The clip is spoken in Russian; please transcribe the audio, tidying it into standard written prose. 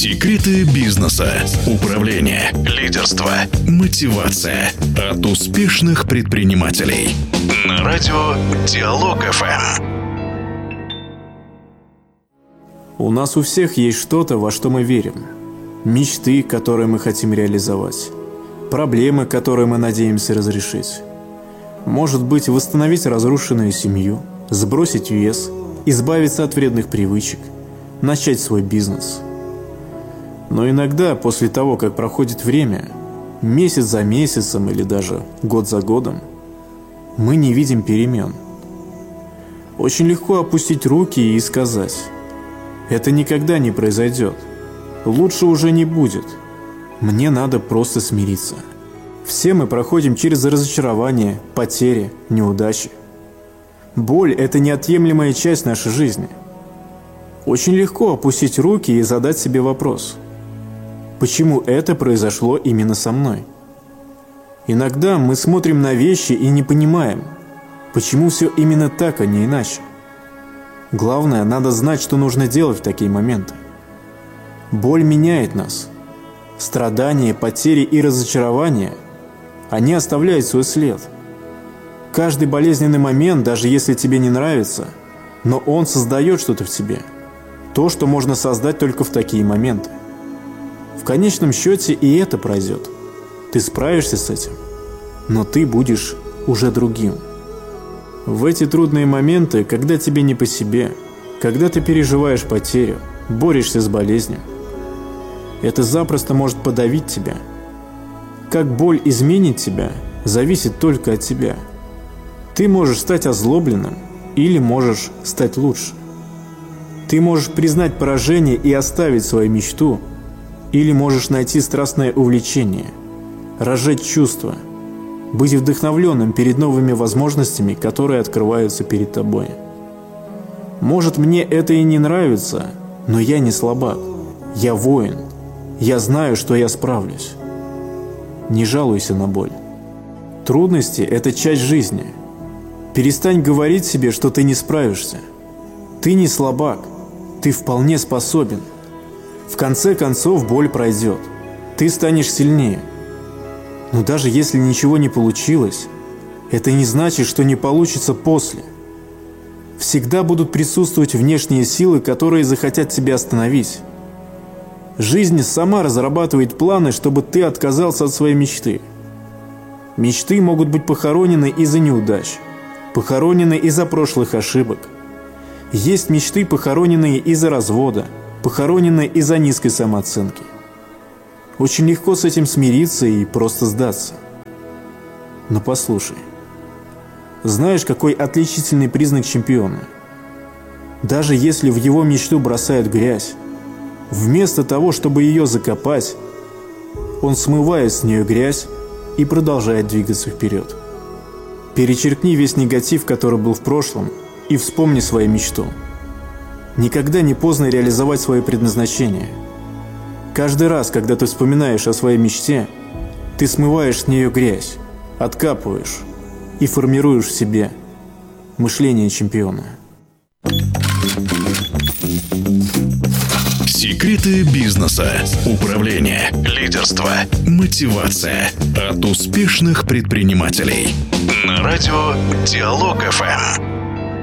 Секреты бизнеса, управления, лидерства, мотивация от успешных предпринимателей. На радио Диалог ФМ. У нас у всех есть что-то, во что мы верим. Мечты, которые мы хотим реализовать. Проблемы, которые мы надеемся разрешить. Может быть, восстановить разрушенную семью, сбросить вес, избавиться от вредных привычек, начать свой бизнес. Но иногда, после того, как проходит время, месяц за месяцем или даже год за годом, мы не видим перемен. Очень легко опустить руки и сказать: «Это никогда не произойдет. Лучше уже не будет. Мне надо просто смириться». Все мы проходим через разочарование, потери, неудачи. Боль – это неотъемлемая часть нашей жизни. Очень легко опустить руки и задать себе вопрос: почему это произошло именно со мной? Иногда мы смотрим на вещи и не понимаем, почему все именно так, а не иначе. Главное, надо знать, что нужно делать в такие моменты. Боль меняет нас. Страдания, потери и разочарования – они оставляют свой след. Каждый болезненный момент, даже если тебе не нравится, но он создает что-то в тебе. То, что можно создать только в такие моменты. В конечном счете и это пройдет. Ты справишься с этим, но ты будешь уже другим. В эти трудные моменты, когда тебе не по себе, когда ты переживаешь потерю, борешься с болезнью, это запросто может подавить тебя. Как боль изменит тебя, зависит только от тебя. Ты можешь стать озлобленным или можешь стать лучше. Ты можешь признать поражение и оставить свою мечту, или можешь найти страстное увлечение, разжечь чувства, быть вдохновленным перед новыми возможностями, которые открываются перед тобой. Может, мне это и не нравится, но я не слабак. Я воин. Я знаю, что я справлюсь. Не жалуйся на боль. Трудности – это часть жизни. Перестань говорить себе, что ты не справишься. Ты не слабак. Ты вполне способен. В конце концов, боль пройдет. Ты станешь сильнее. Но даже если ничего не получилось, это не значит, что не получится после. Всегда будут присутствовать внешние силы, которые захотят тебя остановить. Жизнь сама разрабатывает планы, чтобы ты отказался от своей мечты. Мечты могут быть похоронены из-за неудач, похоронены из-за прошлых ошибок. Есть мечты, похороненные из-за развода, похороненные из-за низкой самооценки. Очень легко с этим смириться и просто сдаться. Но послушай, знаешь, какой отличительный признак чемпиона? Даже если в его мечту бросают грязь, вместо того, чтобы ее закопать, он смывает с нее грязь и продолжает двигаться вперед. Перечеркни весь негатив, который был в прошлом, и вспомни свою мечту. Никогда не поздно реализовать свое предназначение. Каждый раз, когда ты вспоминаешь о своей мечте, ты смываешь с нее грязь, откапываешь и формируешь в себе мышление чемпиона. Секреты бизнеса, управления, лидерства, мотивация от успешных предпринимателей. На радио Диалог ФМ.